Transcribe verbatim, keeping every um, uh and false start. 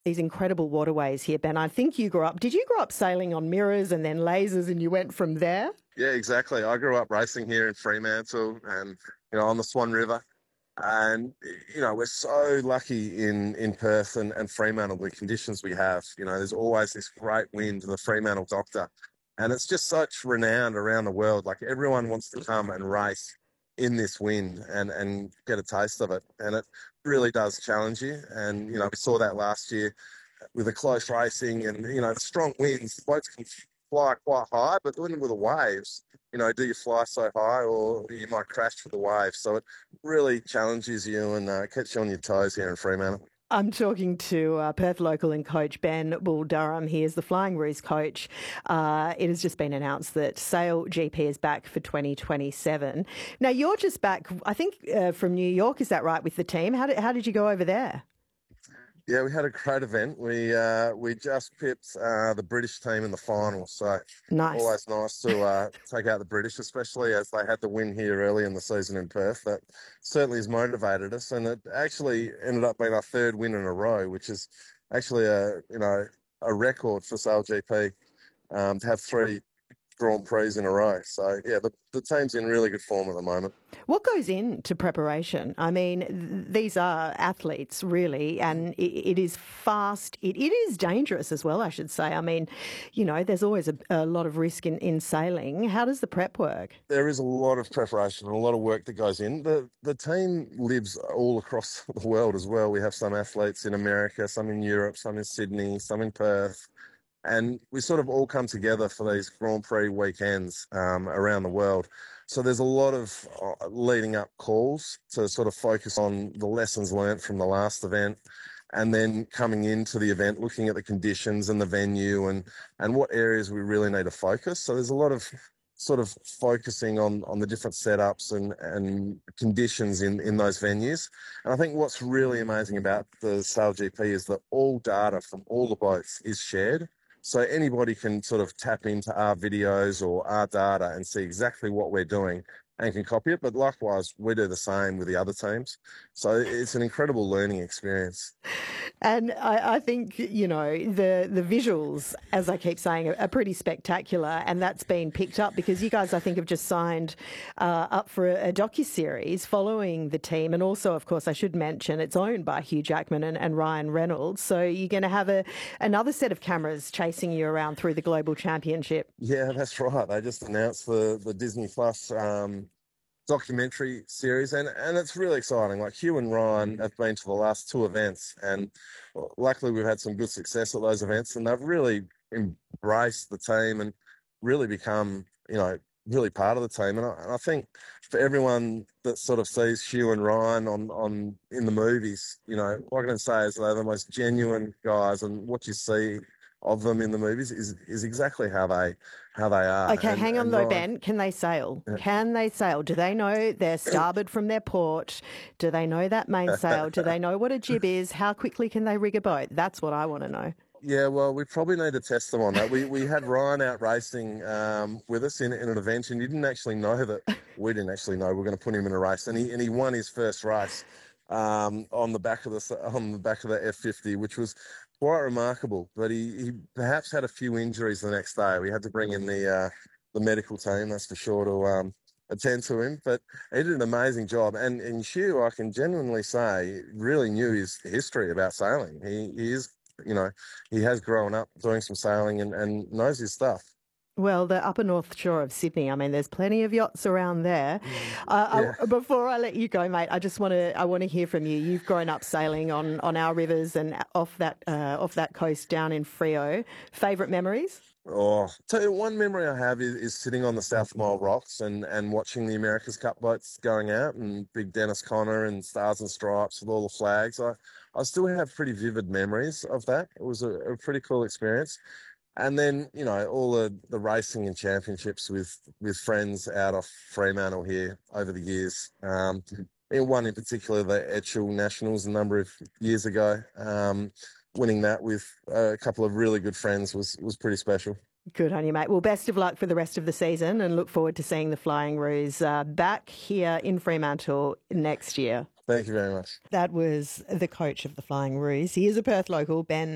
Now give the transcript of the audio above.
these incredible waterways here, Ben. I think you grew up, did you grow up sailing on mirrors and then lasers and you went from there? Yeah, exactly. I grew up racing here in Fremantle and, you know, on the Swan River. And, you know, we're so lucky in, in Perth and, and Fremantle, the conditions we have. You know, there's always this great wind, the Fremantle Doctor. And it's just such renowned around the world. Like everyone wants to come and race in this wind and, and get a taste of it. And it really does challenge you. And, you know, we saw that last year with the close racing and, you know, strong winds. The boats can fly quite high, but when with the waves, you know, do you fly so high or you might crash with the waves? So it really challenges you and uh, keeps you on your toes here in Fremantle. I'm talking to uh, Perth local and coach Ben Bull-Durham. He is the Flying Roos coach. Uh, it has just been announced that Sail G P is back for twenty twenty-seven. Now, you're just back, I think, uh, from New York, is that right, with the team? How did, how did you go over there? Yeah, we had a great event. We uh, we just pipped uh, the British team in the final, so Nice. always nice to uh, take out the British, especially as they had the win here early in the season in Perth. That certainly has motivated us, and it actually ended up being our third win in a row, which is actually a you know a record for Sail G P um, to have three Grand Prix in a row. So yeah, the, the team's in really good form at the moment. What goes into preparation? I mean, th- these are athletes, really, and it, it is fast. It, it is dangerous as well, I should say. I mean, you know, there's always a, a lot of risk in, in sailing. How does the prep work? There is a lot of preparation and a lot of work that goes in. The the team lives all across the world as well. We have some athletes in America, some in Europe, some in Sydney, some in Perth. And we sort of all come together for these Grand Prix weekends um, around the world. So there's a lot of uh, leading up calls to sort of focus on the lessons learnt from the last event, and then coming into the event, looking at the conditions and the venue and, and what areas we really need to focus. So there's a lot of sort of focusing on, on the different setups and, and conditions in, in those venues. And I think what's really amazing about the Sail G P is that all data from all the boats is shared. So anybody can sort of tap into our videos or our data and see exactly what we're doing and can copy it. But likewise, we do the same with the other teams. So it's an incredible learning experience. And I, I think, you know, the, the visuals, as I keep saying, are, are pretty spectacular. And that's been picked up because you guys, I think, have just signed uh, up for a, a docuseries following the team. And also, of course, I should mention it's owned by Hugh Jackman and, and Ryan Reynolds. So you're going to have a, another set of cameras chasing you around through the Global Championship. Yeah, that's right. They just announced the, the Disney Plus um, documentary series, and, and it's really exciting. Like Hugh and Ryan have been to the last two events, and well, luckily we've had some good success at those events, and they've really embraced the team and really become, you know, really part of the team. And I, and I think for everyone that sort of sees Hugh and Ryan on, on in the movies, you know, what I can say is they're the most genuine guys, and what you see of them in the movies is is exactly how they how they are. Okay, and, hang on and though, Ryan, Ben. Can they sail? Yeah. Can they sail? Do they know their starboard from their port? Do they know that mainsail? Do they know what a jib is? How quickly can they rig a boat? That's what I want to know. Yeah, well, we probably need to test them on that. We we had Ryan out racing um, with us in, in an event, and he didn't actually know that we didn't actually know we were going to put him in a race, and he and he won his first race um, on the back of the on the back of the F fifty, which was quite remarkable. But he, he perhaps had a few injuries the next day. We had to bring in the uh, the medical team, that's for sure, to um, attend to him. But he did an amazing job. And and Hugh, I can genuinely say, really knew his history about sailing. He, he is, you know, he has grown up doing some sailing and, and knows his stuff. Well, the upper north shore of Sydney, I mean, there's plenty of yachts around there. Uh, Yeah. I, before I let you go, mate, I just want to I want to hear from you. You've grown up sailing on, on our rivers and off that uh, off that coast down in Freo. Favourite memories? Oh, tell you, one memory I have is, is sitting on the South Mole Rocks and, and watching the America's Cup boats going out and big Dennis Conner and Stars and Stripes with all the flags. I, I still have pretty vivid memories of that. It was a, a pretty cool experience. And then, you know, all the, the racing and championships with, with friends out of Fremantle here over the years. Um, in one in particular, the Etchell Nationals a number of years ago. Um, winning that with a couple of really good friends was, was pretty special. Good on you, mate. Well, best of luck for the rest of the season and look forward to seeing the Flying Roos uh, back here in Fremantle next year. Thank you very much. That was the coach of the Flying Roos. He is a Perth local, Ben